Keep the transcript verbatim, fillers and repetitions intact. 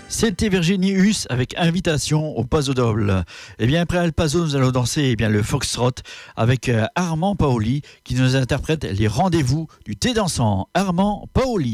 C'était Virginie Huss avec Invitation au Paso Doble. Et bien après le Paso, nous allons danser eh bien, le Foxtrot avec Armand Paoli qui nous interprète les rendez-vous du thé dansant. Armand Paoli.